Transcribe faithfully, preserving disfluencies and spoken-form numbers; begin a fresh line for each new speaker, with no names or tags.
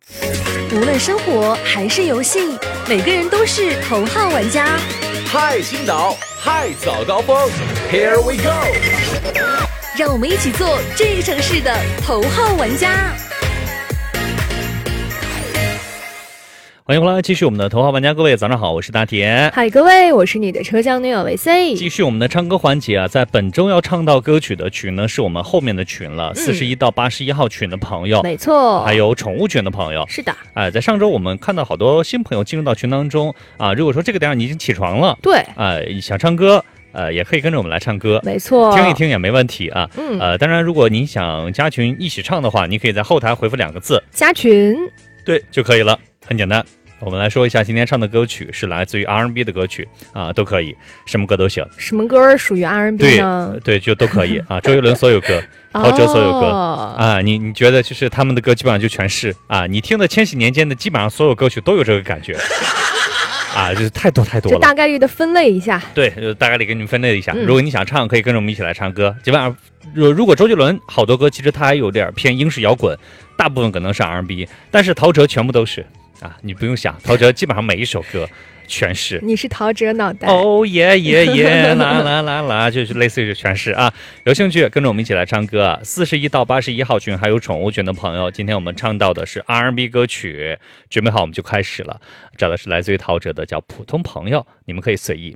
无论生活还是游戏，每个人都是头号玩家。
嗨，青岛，嗨，早高峰 ，Here we go！
让我们一起做这城市的头号玩家。
欢迎回来，继续我们的头号玩家。各位早上好，我是大田。
嗨，各位，我是你的车厢女友维 C。
继续我们的唱歌环节啊，在本周要唱到歌曲的群呢，是我们后面的群了，四十一到八十一号群的朋友，
没错，
还有宠物群的朋友。
是的，
哎，在上周我们看到好多新朋友进入到群当中啊。如果说这个点你已经起床了，
对，
哎，想唱歌。呃，也可以跟着我们来唱歌，
没错，
听一听也没问题啊。
嗯，
呃，当然，如果你想加群一起唱的话，你可以在后台回复两个字“
加群”，对
就可以了，很简单。我们来说一下今天唱的歌曲是来自于 R and B 的歌曲啊，都可以，什么歌都行。
什么歌属于 R and B 呢？
对对，就都可以啊。周杰伦所有歌，陶喆所有歌、哦、啊，你你觉得就是他们的歌基本上就全是啊，你听的千禧年间的基本上所有歌曲都有这个感觉。啊，就是太多太多了，
就大概率的分类一下。
对，就大概率给你们分类一下、嗯。如果你想唱，可以跟着我们一起来唱歌。基本上，如果周杰伦好多歌，其实他还有点偏英式摇滚，大部分可能是 R and B， 但是陶喆全部都是啊，你不用想，陶喆基本上每一首歌全是。
你是陶喆脑袋。
哦耶耶耶，啦啦啦啦，就是类似于全是啊。有兴趣跟着我们一起来唱歌啊！四十一到八十一号群还有宠物群的朋友，今天我们唱到的是 R and B 歌曲，准备好我们就开始了。找的是来自于陶喆的叫《普通朋友》，你们可以随意。